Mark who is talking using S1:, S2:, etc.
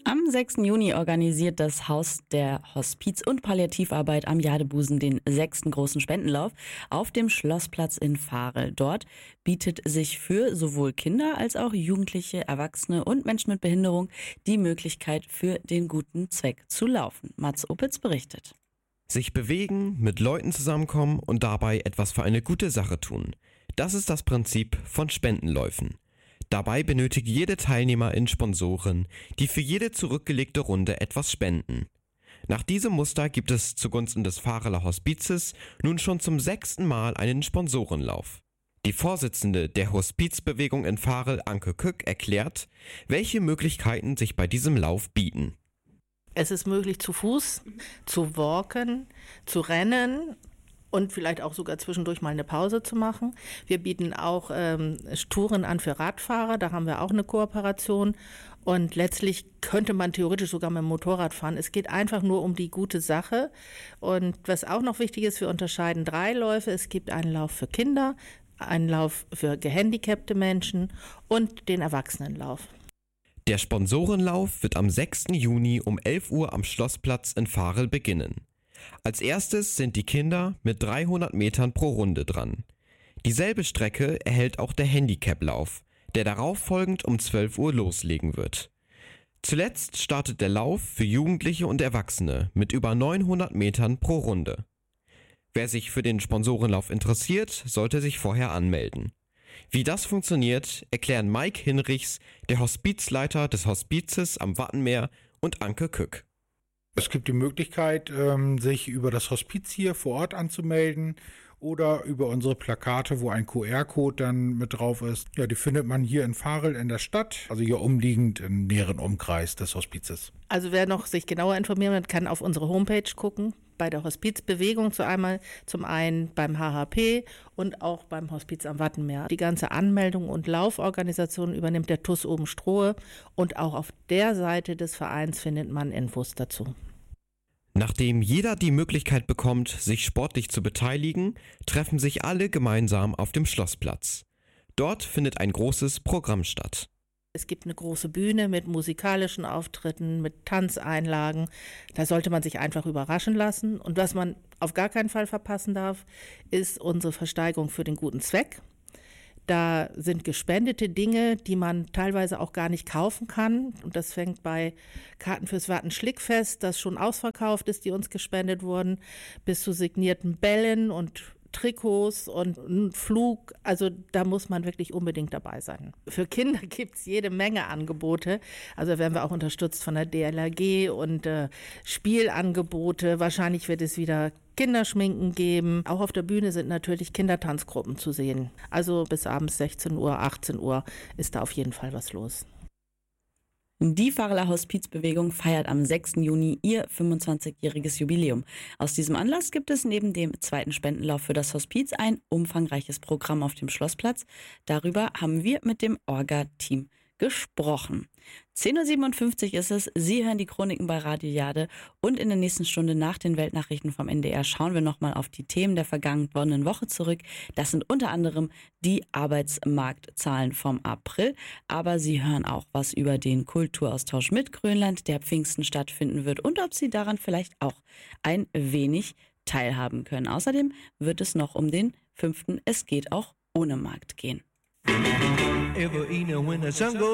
S1: Am 6. Juni organisiert das Haus der Hospiz- und Palliativarbeit am Jadebusen den 6. großen Spendenlauf auf dem Schlossplatz in Varel. Dort bietet sich für sowohl Kinder als auch Jugendliche, Erwachsene und Menschen mit Behinderung die Möglichkeit, für den guten Zweck zu laufen. Mats Opitz berichtet.
S2: Sich bewegen, mit Leuten zusammenkommen und dabei etwas für eine gute Sache tun. Das ist das Prinzip von Spendenläufen. Dabei benötigt jede Teilnehmerin Sponsoren, die für jede zurückgelegte Runde etwas spenden. Nach diesem Muster gibt es zugunsten des Vareler Hospizes nun schon zum 6. Mal einen Sponsorenlauf. Die Vorsitzende der Hospizbewegung in Varel, Anke Kück, erklärt, welche Möglichkeiten sich bei diesem Lauf bieten.
S3: Es ist möglich, zu Fuß zu walken, zu rennen und vielleicht auch sogar zwischendurch mal eine Pause zu machen. Wir bieten auch Touren an für Radfahrer, da haben wir auch eine Kooperation. Und letztlich könnte man theoretisch sogar mit dem Motorrad fahren. Es geht einfach nur um die gute Sache. Und was auch noch wichtig ist, wir unterscheiden 3 Läufe. Es gibt einen Lauf für Kinder, einen Lauf für gehandicapte Menschen und den Erwachsenenlauf.
S2: Der Sponsorenlauf wird am 6. Juni um 11 Uhr am Schlossplatz in Varel beginnen. Als erstes sind die Kinder mit 300 Metern pro Runde dran. Dieselbe Strecke erhält auch der Handicap-Lauf, der darauf folgend um 12 Uhr loslegen wird. Zuletzt startet der Lauf für Jugendliche und Erwachsene mit über 900 Metern pro Runde. Wer sich für den Sponsorenlauf interessiert, sollte sich vorher anmelden. Wie das funktioniert, erklären Mike Hinrichs, der Hospizleiter des Hospizes am Wattenmeer, und Anke Kück.
S4: Es gibt die Möglichkeit, sich über das Hospiz hier vor Ort anzumelden oder über unsere Plakate, wo ein QR-Code dann mit drauf ist. Ja, die findet man hier in Varel in der Stadt, also hier umliegend im näheren Umkreis des Hospizes.
S3: Also wer noch sich genauer informieren will, kann auf unsere Homepage gucken, bei der Hospizbewegung zum einen beim HHP und auch beim Hospiz am Wattenmeer. Die ganze Anmeldung und Lauforganisation übernimmt der TuS Oben-Strohe und auch auf der Seite des Vereins findet man Infos dazu.
S2: Nachdem jeder die Möglichkeit bekommt, sich sportlich zu beteiligen, treffen sich alle gemeinsam auf dem Schlossplatz. Dort findet ein großes Programm statt.
S3: Es gibt eine große Bühne mit musikalischen Auftritten, mit Tanzeinlagen. Da sollte man sich einfach überraschen lassen. Und was man auf gar keinen Fall verpassen darf, ist unsere Versteigerung für den guten Zweck. Da sind gespendete Dinge, die man teilweise auch gar nicht kaufen kann. Und das fängt bei Karten fürs Watten-Schlickfest, das schon ausverkauft ist, die uns gespendet wurden, bis zu signierten Bällen und Trikots und einen Flug. Also da muss man wirklich unbedingt dabei sein. Für Kinder gibt es jede Menge Angebote. Also werden wir auch unterstützt von der DLRG und Spielangebote. Wahrscheinlich wird es wieder Kinderschminken geben. Auch auf der Bühne sind natürlich Kindertanzgruppen zu sehen. Also bis abends 16 Uhr, 18 Uhr ist da auf jeden Fall was los.
S1: Die Vareler Hospizbewegung feiert am 6. Juni ihr 25-jähriges Jubiläum. Aus diesem Anlass gibt es neben dem 2. Spendenlauf für das Hospiz ein umfangreiches Programm auf dem Schlossplatz. Darüber haben wir mit dem Orga-Team gesprochen. 10.57 Uhr ist es. Sie hören die Chroniken bei Radio Jade und in der nächsten Stunde nach den Weltnachrichten vom NDR schauen wir nochmal auf die Themen der vergangenen Woche zurück. Das sind unter anderem die Arbeitsmarktzahlen vom April, aber Sie hören auch was über den Kulturaustausch mit Grönland, der Pfingsten stattfinden wird und ob Sie daran vielleicht auch ein wenig teilhaben können. Außerdem wird es noch um den 5. Es geht auch ohne Markt gehen.